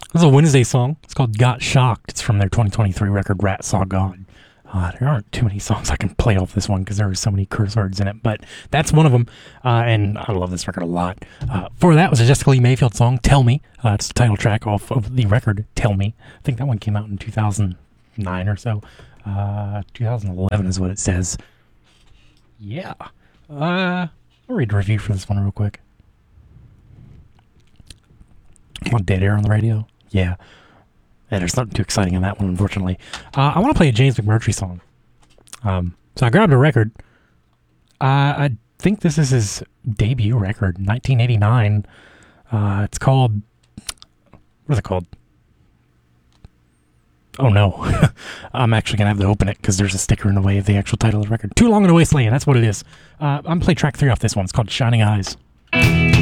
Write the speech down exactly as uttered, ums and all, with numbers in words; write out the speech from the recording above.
This is a Wednesday song. It's called Got Shocked. It's from their twenty twenty-three record, Rat Saw God. Uh, there aren't too many songs I can play off this one because there are so many curse words in it, but that's one of them, uh, and I love this record a lot. Uh, for that was a Jessica Lee Mayfield song, Tell Me. Uh, it's the title track off of the record, Tell Me. I think that one came out in two thousand nine or so. Uh, two thousand eleven is what it says. Yeah. Uh, I'll read a review for this one real quick. Want dead air on the radio? Yeah. Yeah, there's nothing too exciting in that one, unfortunately. Uh, I want to play a James McMurtry song. Um, so I grabbed a record. Uh, I think this is his debut record, nineteen eighty-nine. Uh, it's called... What is it called? Oh, no. I'm actually going to have to open it because there's a sticker in the way of the actual title of the record. Too Long in the Wasteland, that's what it is. Uh, I'm going to play track three off this one. It's called Shining Eyes.